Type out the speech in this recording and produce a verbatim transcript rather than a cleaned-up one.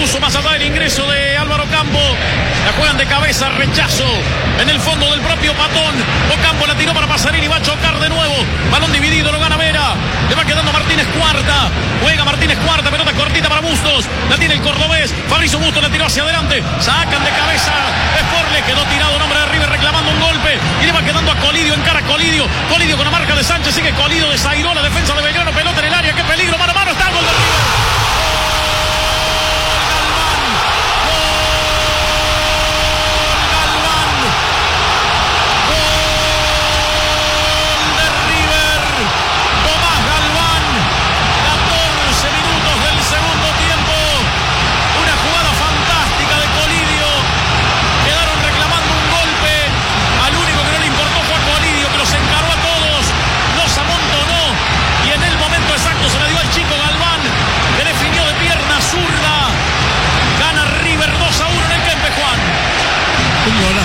Caruso, más allá del ingreso de Álvaro Campo. La juegan de cabeza, rechazo en el fondo del propio Patón. Ocampo la tiró para Pasarini, va a chocar de nuevo. Balón dividido, lo gana Vera. Le va quedando Martínez Cuarta. Juega Martínez Cuarta, pelota cortita para Bustos. La tiene el cordobés. Fabrizio Bustos la tiró hacia adelante. Sacan de cabeza. Sporle quedó tirado un hombre de River reclamando un golpe. Y le va quedando a Colidio, encara a Colidio. Colidio con la marca de Sánchez. Sigue Colidio, desairó la defensa de Belgrano. Pelota en el área. ¡Qué peligro! Mano a mano. Está el gol de River. Un golazo.